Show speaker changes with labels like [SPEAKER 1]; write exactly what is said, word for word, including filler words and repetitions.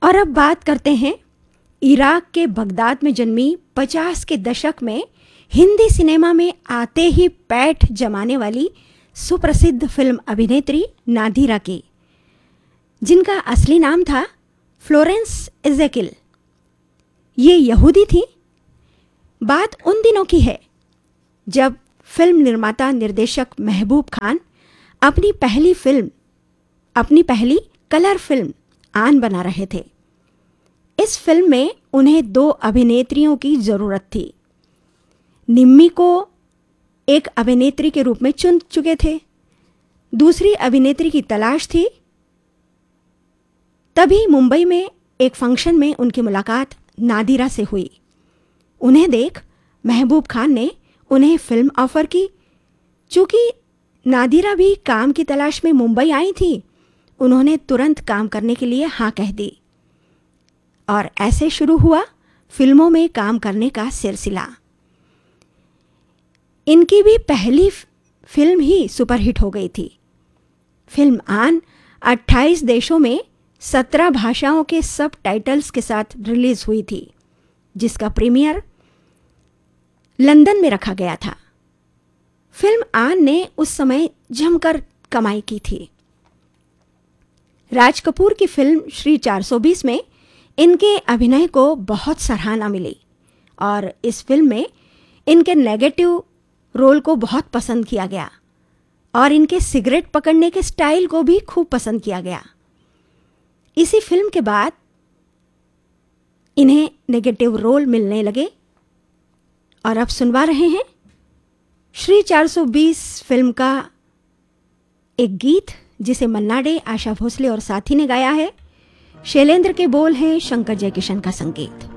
[SPEAKER 1] और अब बात करते हैं इराक के बगदाद में जन्मी पचास के दशक में हिंदी सिनेमा में आते ही पैठ जमाने वाली सुप्रसिद्ध फिल्म अभिनेत्री नादिरा की, जिनका असली नाम था फ्लोरेंस एज़ेकिल। ये यहूदी थी। बात उन दिनों की है जब फिल्म निर्माता निर्देशक महबूब खान अपनी पहली फिल्म अपनी पहली कलर फिल्म आन बना रहे थे। इस फिल्म में उन्हें दो अभिनेत्रियों की ज़रूरत थी। निम्मी को एक अभिनेत्री के रूप में चुन चुके थे, दूसरी अभिनेत्री की तलाश थी। तभी मुंबई में एक फंक्शन में उनकी मुलाकात नादिरा से हुई। उन्हें देख महबूब खान ने उन्हें फिल्म ऑफर की। चूंकि नादिरा भी काम की तलाश में मुंबई आई थी, उन्होंने तुरंत काम करने के लिए हाँ कह दी और ऐसे शुरू हुआ फिल्मों में काम करने का सिलसिला। इनकी भी पहली फिल्म ही सुपरहिट हो गई थी। फिल्म आन अट्ठाईस देशों में सत्रह भाषाओं के सब टाइटल्स के साथ रिलीज हुई थी, जिसका प्रीमियर लंदन में रखा गया था। फिल्म आन ने उस समय जमकर कमाई की थी। राज कपूर की फिल्म श्री चार सौ बीस में इनके अभिनय को बहुत सराहना मिली और इस फिल्म में इनके नेगेटिव रोल को बहुत पसंद किया गया और इनके सिगरेट पकड़ने के स्टाइल को भी खूब पसंद किया गया। इसी फिल्म के बाद इन्हें नेगेटिव रोल मिलने लगे और अब सुनवा रहे हैं श्री चार सौ बीस फिल्म का एक गीत, जिसे मन्ना डे, आशा भोसले और साथी ने गाया है। शैलेंद्र के बोल हैं, शंकर जयकिशन का संगीत।